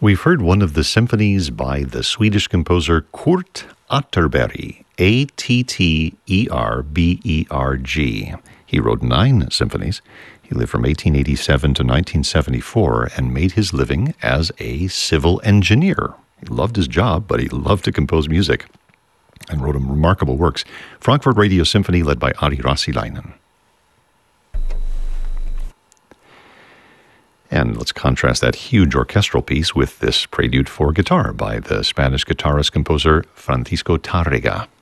We've heard one of the symphonies by the Swedish composer Kurt Atterberg, Atterberg. He wrote 9 symphonies. He lived from 1887 to 1974 and made his living as a civil engineer. He loved his job, but he loved to compose music and wrote remarkable works. Frankfurt Radio Symphony led by Ari Rassilainen. And let's contrast that huge orchestral piece with this prelude for guitar by the Spanish guitarist-composer Francisco Tárrega.